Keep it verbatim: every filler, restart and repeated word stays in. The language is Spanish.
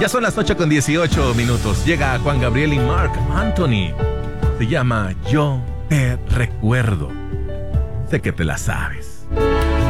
Ya son las ocho con dieciocho minutos. Llega Juan Gabriel y Marc Anthony. Se llama Yo Te Recuerdo. Sé que te la sabes.